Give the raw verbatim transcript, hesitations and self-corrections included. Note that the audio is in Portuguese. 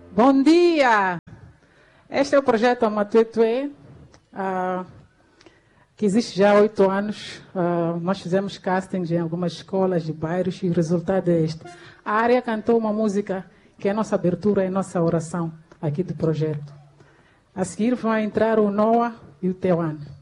Bom dia! Este é o projeto Amatuetuê, uh, que existe já há oito anos. Uh, nós fizemos castings em algumas escolas de bairros e o resultado é este. A área cantou uma música que é a nossa abertura e a nossa oração aqui do projeto. A seguir vão entrar o Noah e o Teuan.